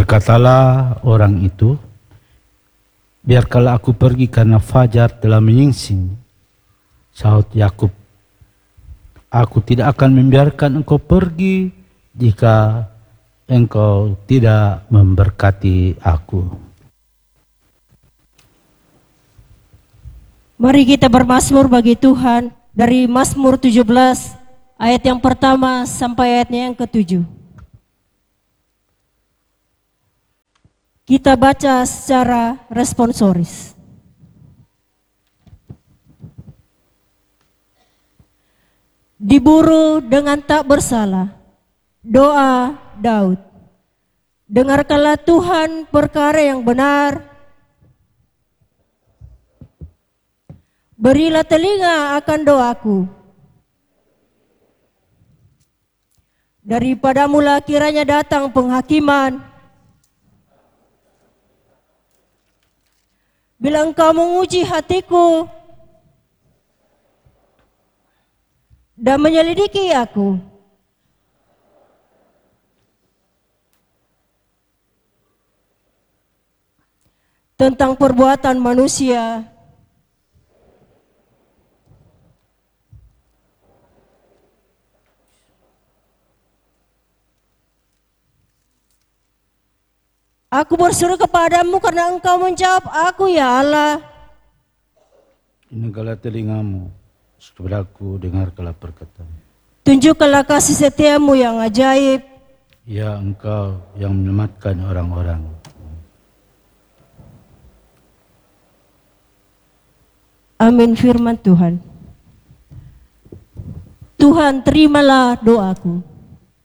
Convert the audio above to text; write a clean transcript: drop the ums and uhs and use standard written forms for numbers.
Berkatalah orang itu, biarkanlah aku pergi karena fajar telah menyingsing. Sahut Yakub, aku tidak akan membiarkan engkau pergi jika engkau tidak memberkati aku. Mari kita bermazmur bagi Tuhan dari Mazmur 17 ayat yang pertama sampai ayatnya yang ke-7. Kita baca secara responsoris. Diburu dengan tak bersalah, doa Daud. Dengarkanlah Tuhan perkara yang benar, berilah telinga akan doaku. Daripadamulah kiranya datang penghakiman. Bila engkau menguji hatiku dan menyelidiki aku, tentang perbuatan manusia, aku berseru kepadamu karena engkau menjawab aku, ya Allah. Inilah telingamu, saudaraku, dengarkanlah perkataan. Tunjukkanlah kasih setiamu yang ajaib. Ya engkau yang menyelamatkan orang-orang. Amin firman Tuhan. Tuhan, terimalah doaku.